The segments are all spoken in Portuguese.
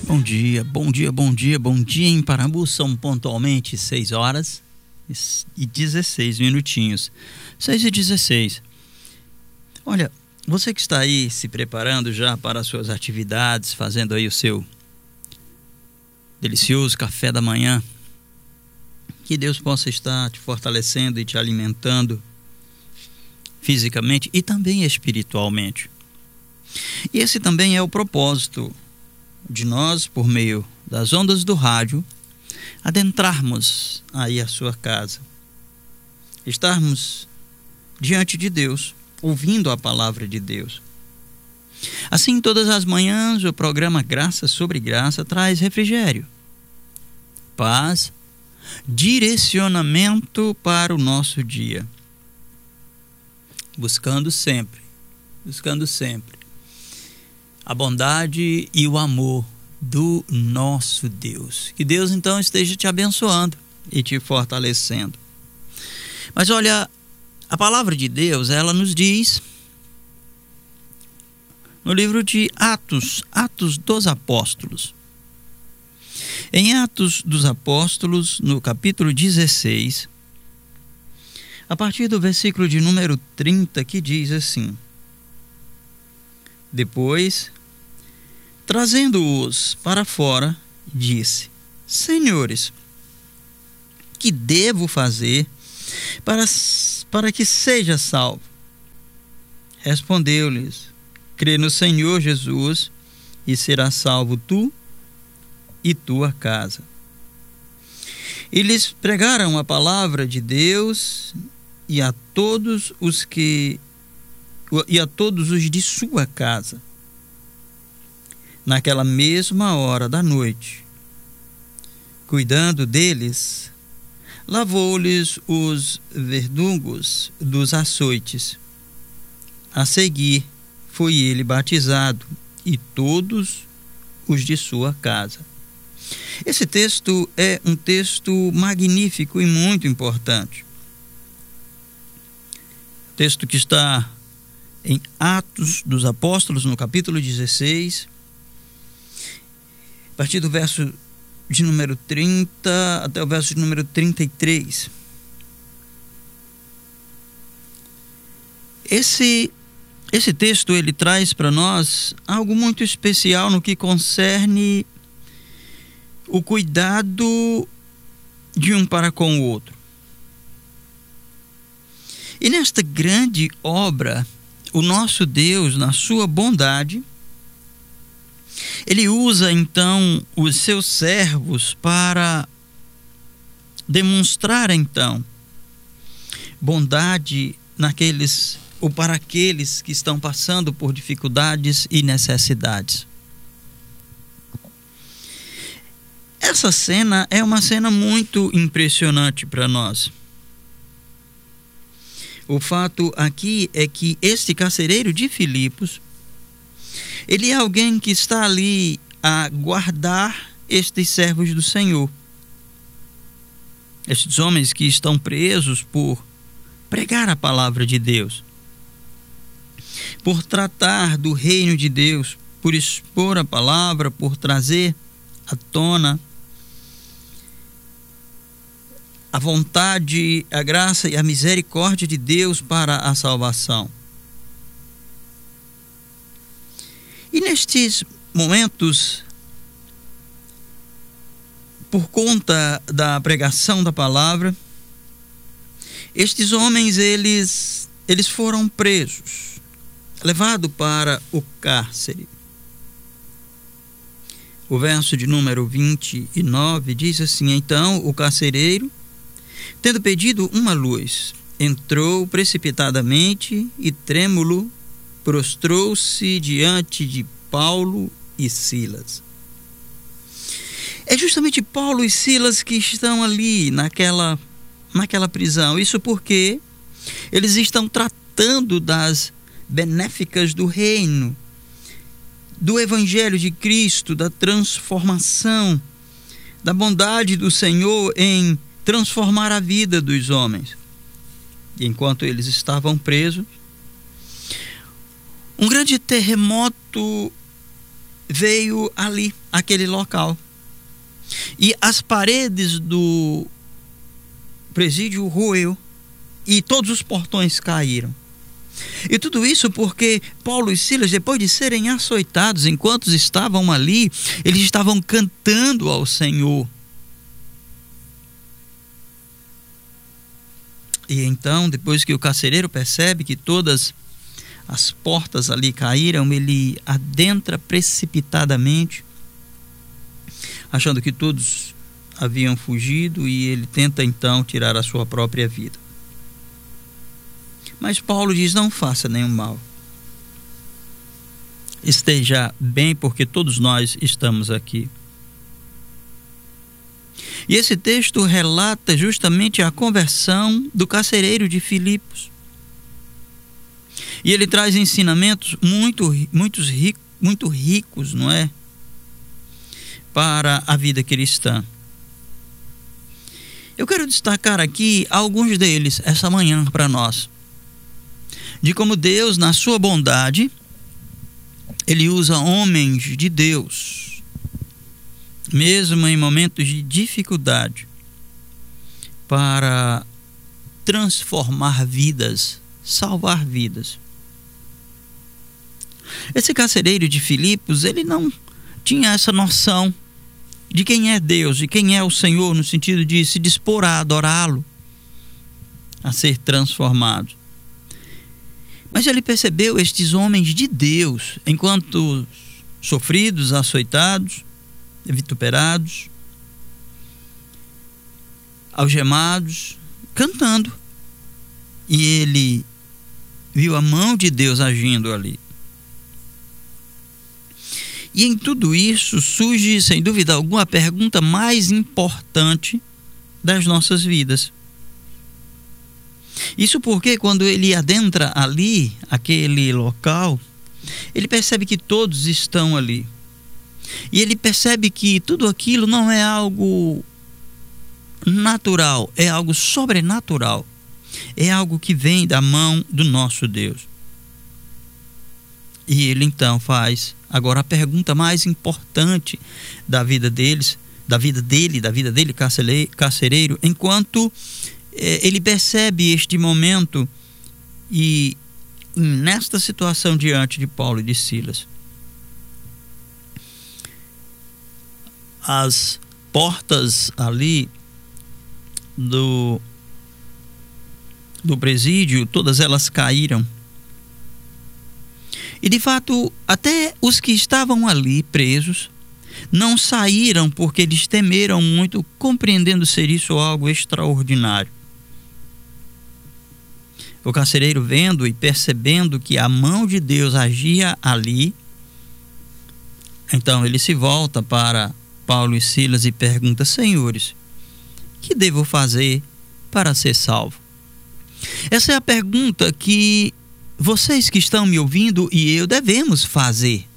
Bom dia, bom dia, bom dia, bom dia em Parambu. São pontualmente 6 horas e 16 minutinhos. 6h16. Olha, você que está aí se preparando já para as suas atividades, fazendo aí o seu delicioso café da manhã, que Deus possa estar te fortalecendo e te alimentando fisicamente e também espiritualmente. E esse também é o propósito de nós, por meio das ondas do rádio, adentrarmos aí a sua casa, estarmos diante de Deus, ouvindo a palavra de Deus. Assim, todas as manhãs, o programa Graça sobre Graça traz refrigério, paz, direcionamento para o nosso dia, buscando sempre a bondade e o amor do nosso Deus. Que Deus então esteja te abençoando e te fortalecendo. Mas olha, a palavra de Deus, ela nos diz no livro de Atos dos Apóstolos. Em Atos dos Apóstolos, no capítulo 16, a partir do versículo de número 30, que diz assim: Depois, trazendo-os para fora, disse: Senhores, que devo fazer para que seja salvo? Respondeu-lhes: Crê no Senhor Jesus e serás salvo tu e tua casa. E lhes pregaram a palavra de Deus e a todos os de sua casa. Naquela mesma hora da noite, cuidando deles, lavou-lhes os verdugos dos açoites. A seguir, foi ele batizado e todos os de sua casa. Esse texto é um texto magnífico e muito importante. Texto que está em Atos dos Apóstolos, no capítulo 16, a partir do verso de número 30 até o verso de número 33. Esse texto, ele traz para nós algo muito especial no que concerne o cuidado de um para com o outro. E nesta grande obra, o nosso Deus, na sua bondade, ele usa então os seus servos para demonstrar então bondade naqueles ou para aqueles que estão passando por dificuldades e necessidades. Essa cena é uma cena muito impressionante para nós. O fato aqui é que este carcereiro de Filipos, ele é alguém que está ali a guardar estes servos do Senhor. Estes homens que estão presos por pregar a palavra de Deus, por tratar do reino de Deus, por expor a palavra, por trazer à tona a vontade, a graça e a misericórdia de Deus para a salvação. E nestes momentos, por conta da pregação da palavra, estes homens, eles foram presos, levados para o cárcere. O verso de número 29 diz assim: Então o carcereiro, tendo pedido uma luz, entrou precipitadamente e, trêmulo, prostrou-se diante de Paulo e Silas. É justamente Paulo e Silas que estão ali naquela prisão. Isso porque eles estão tratando das benéficas do reino, do Evangelho de Cristo, da transformação, da bondade do Senhor em transformar a vida dos homens. E enquanto eles estavam presos, um grande terremoto veio ali, aquele local. E as paredes do presídio roeu e todos os portões caíram. E tudo isso porque Paulo e Silas, depois de serem açoitados, enquanto estavam ali, eles estavam cantando ao Senhor. E então, depois que o carcereiro percebe que todas as portas ali caíram, ele adentra precipitadamente, achando que todos haviam fugido, e ele tenta então tirar a sua própria vida. Mas Paulo diz: não faça nenhum mal. Esteja bem, porque todos nós estamos aqui. E esse texto relata justamente a conversão do carcereiro de Filipos. E ele traz ensinamentos muito ricos, não é? Para a vida cristã. Eu quero destacar aqui alguns deles essa manhã para nós. De como Deus, na sua bondade, Ele usa homens de Deus, mesmo em momentos de dificuldade, para transformar vidas, salvar vidas. Esse carcereiro de Filipos, ele não tinha essa noção de quem é Deus, de quem é o Senhor, no sentido de se dispor a adorá-lo, a ser transformado. Mas ele percebeu estes homens de Deus, enquanto sofridos, açoitados, vituperados, algemados, cantando. E ele viu a mão de Deus agindo ali. E em tudo isso surge, sem dúvida alguma, a pergunta mais importante das nossas vidas. Isso porque quando ele adentra ali, aquele local, ele percebe que todos estão ali. E ele percebe que tudo aquilo não é algo natural, é algo sobrenatural. É algo que vem da mão do nosso Deus. E ele então faz agora a pergunta mais importante da vida deles, da vida dele, carcereiro, enquanto ele percebe este momento e nesta situação diante de Paulo e de Silas. As portas ali do presídio, todas elas caíram. E de fato, até os que estavam ali presos não saíram porque eles temeram muito, compreendendo ser isso algo extraordinário. O carcereiro, vendo e percebendo que a mão de Deus agia ali, então ele se volta para Paulo e Silas e pergunta: senhores, que devo fazer para ser salvo? Essa é a pergunta que vocês que estão me ouvindo e eu devemos fazer.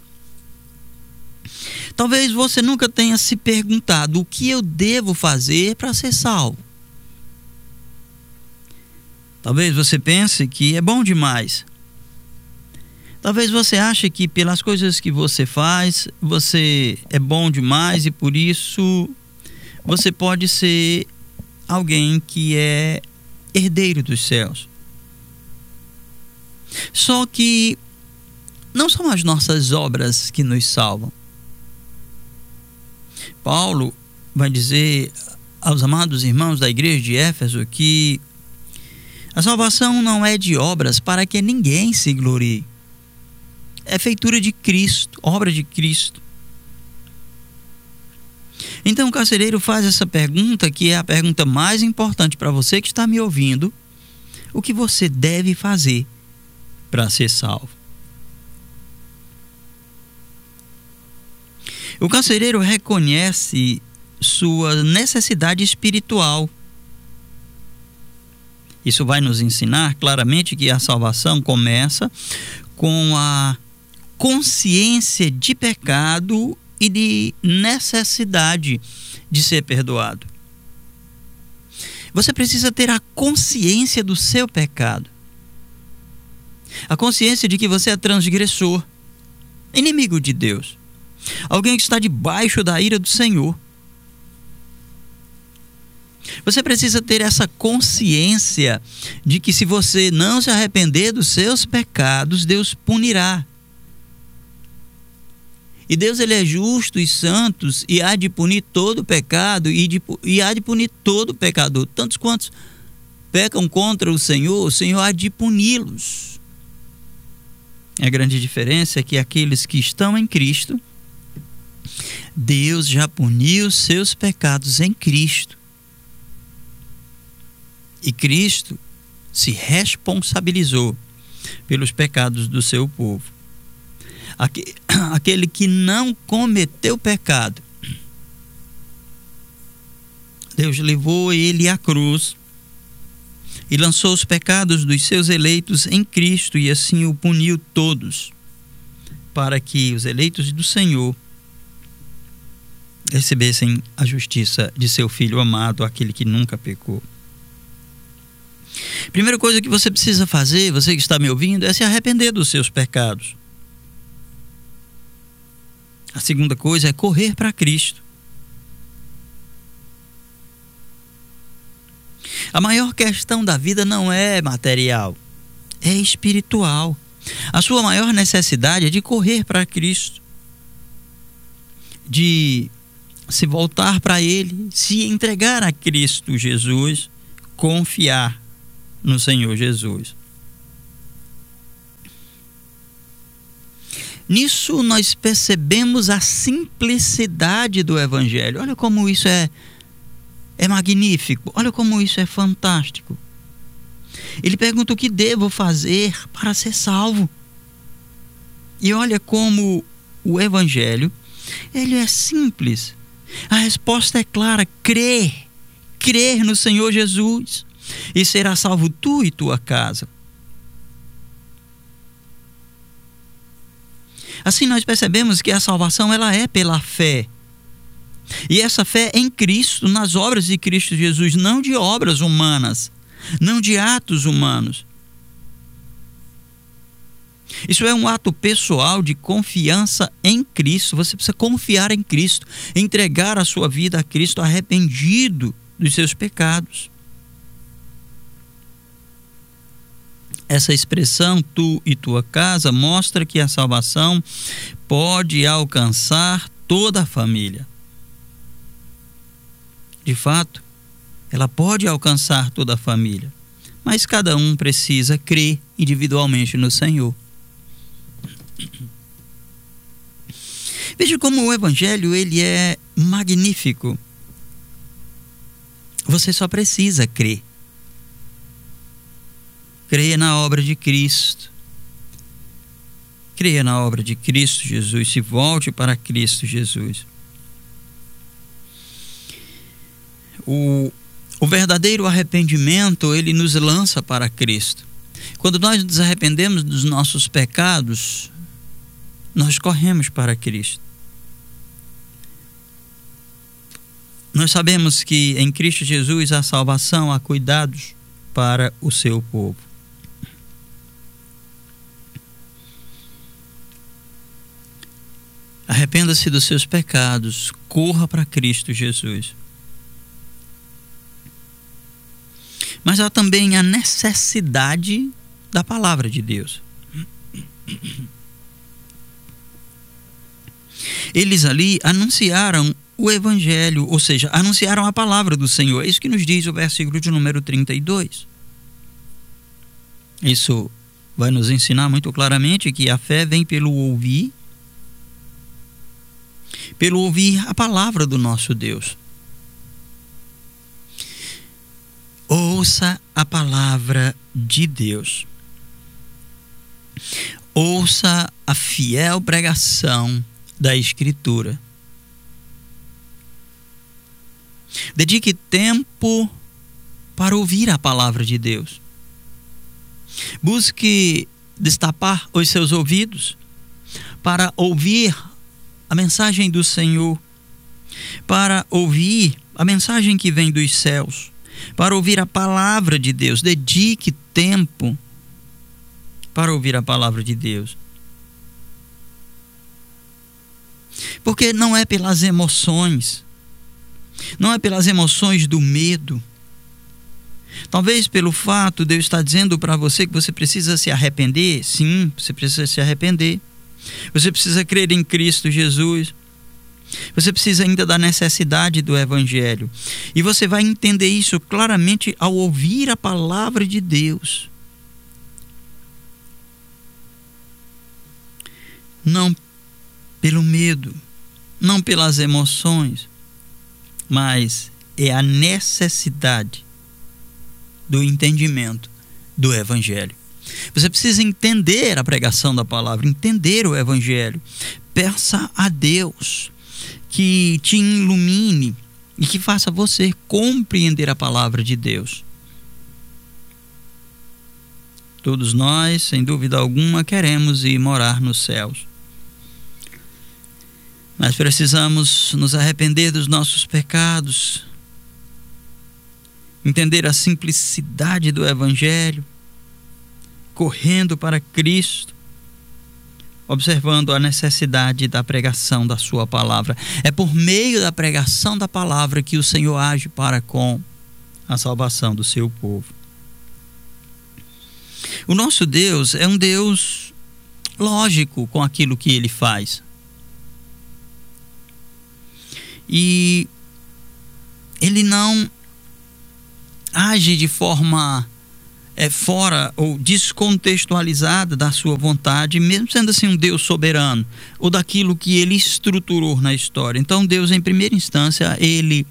Talvez você nunca tenha se perguntado: o que eu devo fazer para ser salvo? Talvez você pense que é bom demais. Talvez você ache que pelas coisas que você faz, você é bom demais e por isso você pode ser alguém que é herdeiro dos céus. Só que não são as nossas obras que nos salvam. Paulo vai dizer aos amados irmãos da igreja de Éfeso que a salvação não é de obras para que ninguém se glorie. É feitura de Cristo, obra de Cristo. Então o carcereiro faz essa pergunta, que é a pergunta mais importante para você que está me ouvindo: o que você deve fazer para ser salvo? O carcereiro reconhece sua necessidade espiritual. Isso vai nos ensinar claramente que a salvação começa com a consciência de pecado e de necessidade de ser perdoado. Você precisa ter a consciência do seu pecado. A consciência de que você é transgressor, inimigo de Deus. alguém que está debaixo da ira do Senhor. Você precisa ter essa consciência de que se você não se arrepender dos seus pecados, Deus punirá. E Deus, ele é justo e santo e há de punir todo pecado e há de punir todo pecador. Tantos quantos pecam contra o Senhor há de puni-los. A grande diferença é que aqueles que estão em Cristo, Deus já puniu seus pecados em Cristo. E Cristo se responsabilizou pelos pecados do seu povo. Aquele que não cometeu pecado, Deus levou ele à cruz e lançou os pecados dos seus eleitos em Cristo, e assim o puniu todos, para que os eleitos do Senhor recebessem a justiça de seu Filho amado, aquele que nunca pecou. Primeira coisa que você precisa fazer, você que está me ouvindo, é se arrepender dos seus pecados. A segunda coisa é correr para Cristo. A maior questão da vida não é material, é espiritual. A sua maior necessidade é de correr para Cristo, de se voltar para Ele, se entregar a Cristo Jesus, confiar no Senhor Jesus. Nisso nós percebemos a simplicidade do Evangelho. Olha como isso é magnífico, olha como isso é fantástico. Ele pergunta: o que devo fazer para ser salvo? E olha como o Evangelho, ele é simples. A resposta é clara: crer no Senhor Jesus, e será salvo tu e tua casa. Assim nós percebemos que a salvação, ela é pela fé. E essa fé em Cristo, nas obras de Cristo Jesus, não de obras humanas, não de atos humanos. Isso é um ato pessoal de confiança em Cristo. Você precisa confiar em Cristo, entregar a sua vida a Cristo, arrependido dos seus pecados. Essa expressão, tu e tua casa, mostra que a salvação pode alcançar toda a família. De fato, ela pode alcançar toda a família, mas cada um precisa crer individualmente no Senhor. Veja como o Evangelho, ele é magnífico. Você só precisa crer. Creia na obra de Cristo. Creia na obra de Cristo Jesus. Se volte para Cristo Jesus. O verdadeiro arrependimento, ele nos lança para Cristo. Quando nós nos arrependemos dos nossos pecados, nós corremos para Cristo. Nós sabemos que em Cristo Jesus há salvação, há cuidados para o seu povo. Arrependa-se dos seus pecados, corra para Cristo Jesus. Mas há também a necessidade da palavra de Deus. Eles ali anunciaram o Evangelho, ou seja, anunciaram a palavra do Senhor. É isso que nos diz o versículo de número 32. Isso vai nos ensinar muito claramente que a fé vem pelo ouvir a palavra do nosso Deus. Ouça a palavra de Deus. Ouça a fiel pregação da Escritura. Dedique tempo para ouvir a palavra de Deus. Busque destapar os seus ouvidos para ouvir a mensagem do Senhor, para ouvir a mensagem que vem dos céus, para ouvir a palavra de Deus. Dedique tempo para ouvir a palavra de Deus. Porque não é pelas emoções, não é pelas emoções do medo. Talvez pelo fato de eu estar dizendo para você que você precisa se arrepender. Sim, você precisa se arrepender. Você precisa crer em Cristo Jesus. Você precisa ainda da necessidade do Evangelho. E você vai entender isso claramente ao ouvir a palavra de Deus. Não pelo medo, não pelas emoções, mas é a necessidade do entendimento do Evangelho. Você precisa entender a pregação da palavra, entender o Evangelho. Peça a Deus que te ilumine e que faça você compreender a palavra de Deus. Todos nós, sem dúvida alguma, queremos ir morar nos céus. Mas precisamos nos arrepender dos nossos pecados, entender a simplicidade do Evangelho, correndo para Cristo, observando a necessidade da pregação da sua palavra. É por meio da pregação da palavra que o Senhor age para com a salvação do seu povo. O nosso Deus é um Deus lógico com aquilo que Ele faz. E Ele não age de forma fora ou descontextualizada da sua vontade, mesmo sendo assim um Deus soberano, ou daquilo que Ele estruturou na história. Então Deus, em primeira instância, Ele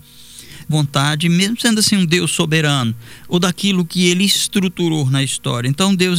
vontade, mesmo sendo assim um Deus soberano, ou daquilo que Ele estruturou na história. Então Deus,